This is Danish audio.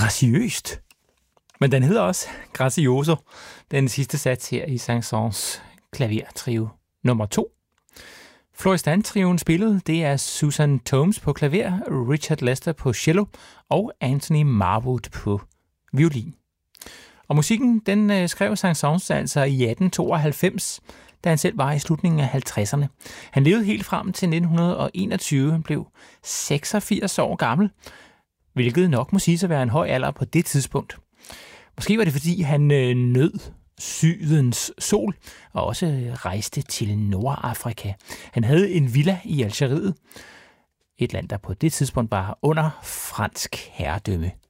graciøst. Men den hedder også Gracioso, den sidste sats her i Saint-Saëns klavertrio nummer 2. Florestan-trioen spillede, det er Susan Thomes på klaver, Richard Lester på cello og Anthony Marwood på violin. Og musikken, den skrev Saint-Saëns altså i 1892, da han selv var i slutningen af 50'erne. Han levede helt frem til 1921, han blev 86 år gammel, hvilket nok må siges at være en høj alder på det tidspunkt. Måske var det, fordi han nød sydens sol og også rejste til Nordafrika. Han havde en villa i Algeriet, et land, der på det tidspunkt var under fransk herredømme.